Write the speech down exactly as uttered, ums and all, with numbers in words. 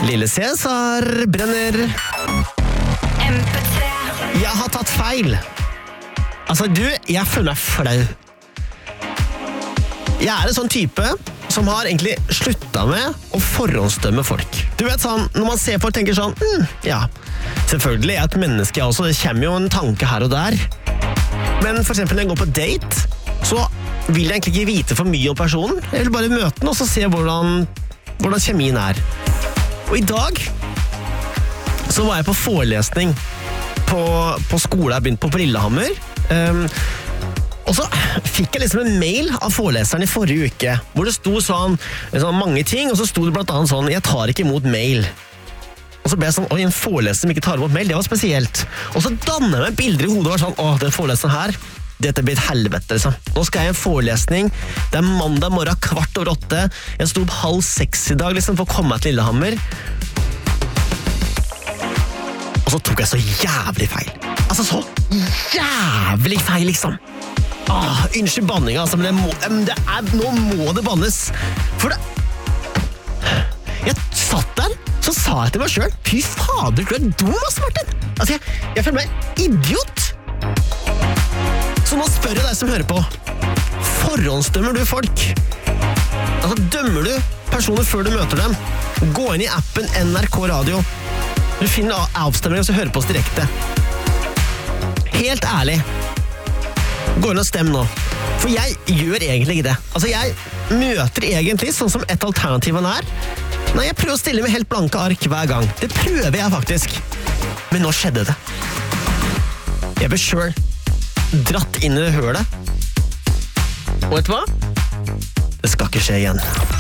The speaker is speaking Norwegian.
Lille Cæsar brenner. M P tre. Jeg har tatt feil. Altså, du, jeg føler meg flau. Jeg er en sånn type som har egentlig sluttet med å forhåndsdømme folk. Du vet sånn, når man ser folk tenker sånn, mm, ja, selvfølgelig er jeg et menneske jeg også, det kommer jo en tanke her og der. Men for eksempel når jeg går på date, så vil jeg egentlig ikke vite for mye om personen. Jeg vil bare møte den og så se hvordan, hvordan kjemien er. Og i dag så var jeg på forelesning på, på skole jeg begynte på på Lillehammer. Um, og så fikk jeg liksom en mail av foreleseren i forrige uke, hvor det sto sånn, sånn mange ting, og så sto det blant annet sånn, jeg tar ikke imot mail. Og så ble jeg sånn, oi, en foreleser som ikke tar imot mail, det var spesielt. Og så dannet jeg meg bilder i hodet, og var sånn, åh, den foreleseren her, dette blir et helvete, liksom. Nå skal jeg i en forelesning, det er mandag morgen, kvart over åtte, jeg sto opp halv seks i dag, liksom, for å komme meg til Lillehammer. Og så tok jeg så jævlig feil. Altså, så jævlig feil, liksom. Åh, unnskyld banninga, altså, men det må, det er, nå må det bannes. For det... Jeg satt der, så sa jeg til meg selv, fy fader, du er dum, ass, Martin. Altså, jeg, jeg føler meg idiot. Så nå spør jeg deg som hører på, forhåndsdømmer du folk? Altså, dømmer du personer før du møter dem? Gå inn i appen N R K Radio. Du finner avstemningen, så hører på oss direkte. Helt ærlig. Gå inn og stem nå. For jeg gjør egentlig ikke det. Altså, jeg møter egentlig sånn som et alternativ han er. Nei, jeg prøver å stille med helt blanke ark hver gang. Det prøver jeg faktisk. Men nå skjedde det. Jeg ble selv dratt inn i det hølet. Og vet du hva? Det skal ikke skje igjen.